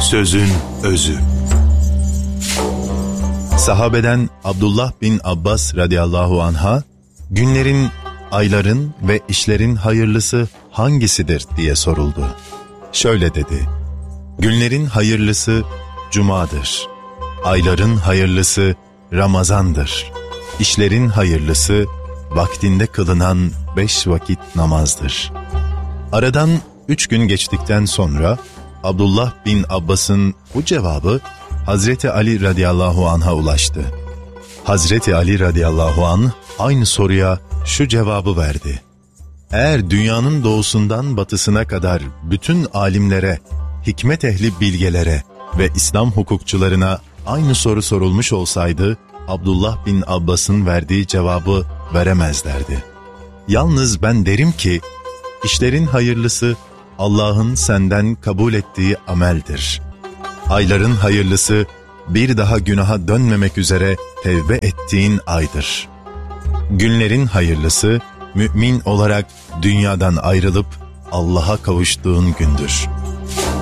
Sözün özü. Sahabeden Abdullah bin Abbas radıyallahu anh'a günlerin, ayların ve işlerin hayırlısı hangisidir diye soruldu. Şöyle dedi: günlerin hayırlısı Cuma'dır. Ayların hayırlısı Ramazan'dır. İşlerin hayırlısı vaktinde kılınan 5 vakit namazdır. Aradan 3 gün geçtikten sonra Abdullah bin Abbas'ın bu cevabı Hazreti Ali radıyallahu anh'a ulaştı. Hazreti Ali radıyallahu anh aynı soruya şu cevabı verdi: eğer dünyanın doğusundan batısına kadar bütün alimlere, hikmet ehli bilgelere ve İslam hukukçularına aynı soru sorulmuş olsaydı, Abdullah bin Abbas'ın verdiği cevabı veremezlerdi. Yalnız ben derim ki, işlerin hayırlısı Allah'ın senden kabul ettiği ameldir. Ayların hayırlısı bir daha günaha dönmemek üzere tevbe ettiğin aydır. Günlerin hayırlısı mümin olarak dünyadan ayrılıp Allah'a kavuştuğun gündür.